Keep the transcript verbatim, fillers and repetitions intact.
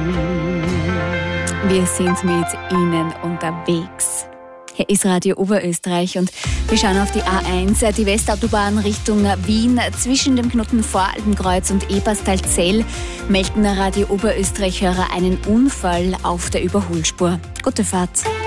Wir sind mit Ihnen unterwegs. Hier ist Radio Oberösterreich und wir schauen auf die A eins, die Westautobahn Richtung Wien. Zwischen dem Knoten Voralpenkreuz und Eberstal-Zell melden Radio Oberösterreich-Hörer einen Unfall auf der Überholspur. Gute Fahrt.